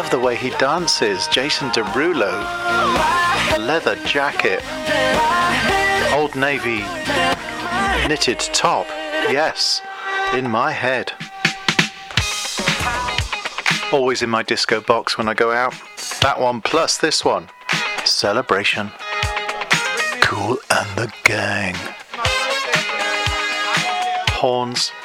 love the way he dances. Jason Derulo, leather jacket, Old Navy knitted top. Yes, in my head. Always in my disco box when I go out. That one plus this one. Celebration. Kool and the Gang. Horns,